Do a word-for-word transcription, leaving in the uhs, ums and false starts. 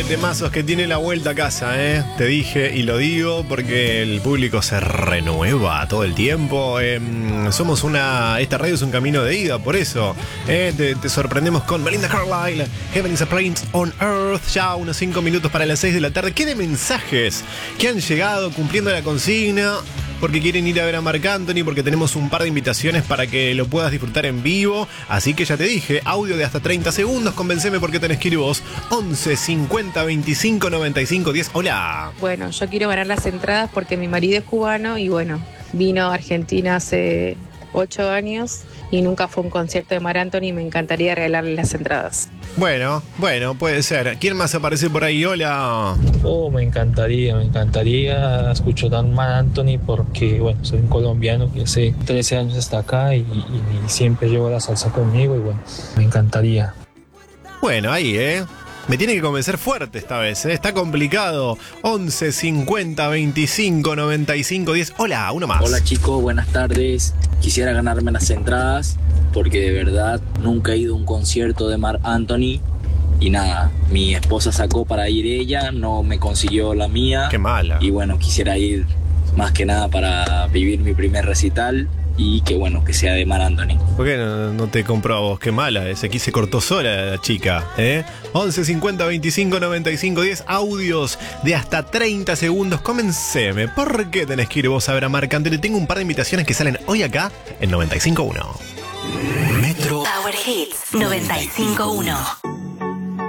temazos que tiene la vuelta a casa, ¿eh? Te dije y lo digo porque el público se renueva todo el tiempo. Eh, somos una... Esta radio es un camino de ida, por eso. Eh, te, te sorprendemos con Belinda Carlisle, Heaven is a Place on Earth. Ya unos cinco minutos para las seis de la tarde. ¿Qué de mensajes que han llegado cumpliendo la consigna? Porque quieren ir a ver a Marc Anthony, porque tenemos un par de invitaciones para que lo puedas disfrutar en vivo. Así que ya te dije, audio de hasta treinta segundos. Convenceme por qué tenés que ir vos. once cincuenta veinticinco noventa y cinco diez. Hola. Bueno, yo quiero ganar las entradas porque mi marido es cubano y bueno, vino a Argentina hace ocho años y nunca fue a un concierto de Marc Anthony. Me encantaría regalarle las entradas. Bueno, bueno, puede ser. ¿Quién más aparece por ahí? Hola. Oh, me encantaría, me encantaría. Escucho tan Marc Anthony porque, bueno, soy un colombiano que hace trece años está acá y, y, y siempre llevo la salsa conmigo y bueno, me encantaría. Bueno, ahí, ¿eh? Me tiene que convencer fuerte esta vez, ¿eh? Está complicado. once cincuenta veinticinco noventa y cinco diez. Hola, uno más. Hola chicos, buenas tardes. Quisiera ganarme las entradas porque de verdad nunca he ido a un concierto de Marc Anthony. Y nada, mi esposa sacó para ir ella, no me consiguió la mía. Qué mala. Y bueno, quisiera ir más que nada para vivir mi primer recital y que bueno, que sea de Marc Anthony. ¿Por qué no, no te compró a vos? Qué mala, ese aquí se cortó sola la chica, ¿eh? once cincuenta veinticinco noventa y cinco diez, audios de hasta treinta segundos. Comenceme, ¿por qué tenés que ir vos a ver a Marc Anthony? Tengo un par de invitaciones que salen hoy acá en noventa y cinco punto uno. Metro Power Hits noventa y cinco punto uno.